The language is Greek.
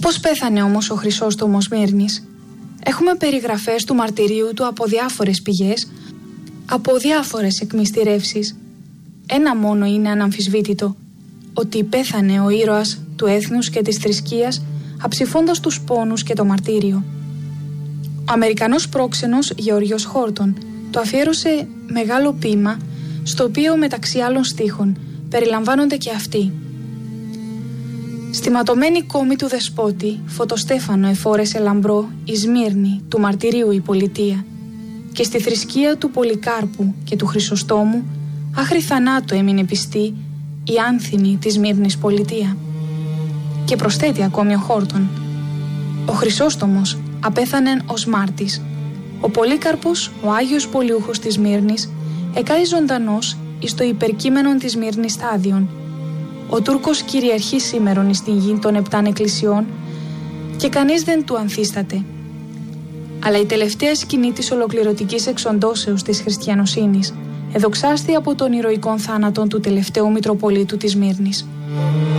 Πώς πέθανε όμως ο Χρυσόστομος Μύρνης? Έχουμε περιγραφές του μαρτυρίου του από διάφορες πηγές, από διάφορες εκμυστηρεύσεις. Ένα μόνο είναι αναμφισβήτητο, ότι πέθανε ο ήρωας του έθνους και της θρησκείας αψηφώντας τους πόνους και το μαρτύριο. Ο Αμερικανός πρόξενος Γεώργιος Χόρτον το αφιέρωσε μεγάλο ποίημα, στο οποίο μεταξύ άλλων στίχων περιλαμβάνονται και αυτοί. Στη ματωμένη κόμη του δεσπότη φωτοστέφανο εφόρεσε λαμπρό η Σμύρνη του μαρτυρίου η πολιτεία, και στη θρησκεία του Πολυκάρπου και του Χρυσοστόμου άχρη θανάτου έμεινε πιστή η άνθινη της Σμύρνης πολιτεία. Και προσθέτει ακόμη ο Χόρτον: ο Χρυσόστομος απέθανεν ως μάρτης. Ο Πολύκαρπος, ο Άγιος Πολιούχος της Σμύρνης, εκάη ζωντανός εις το υπερκείμενον της Σμύρνης στάδιον. Ο Τούρκος κυριαρχεί σήμερον εις την γη των 7 εκκλησιών και κανείς δεν του ανθίσταται. Αλλά η τελευταία σκηνή της ολοκληρωτικής εξοντώσεως της χριστιανοσύνης εδοξάστη από τον ηρωικό θάνατον του τελευταίου Μητροπολίτου της Σμύρνης.